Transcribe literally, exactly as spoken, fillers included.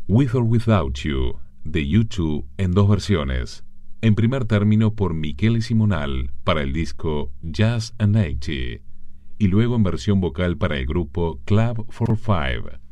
With or Without You, de U dos, en dos versiones. En primer término por Michele Simonal para el disco Jazz and Eighty, y luego en versión vocal para el grupo Club for Five.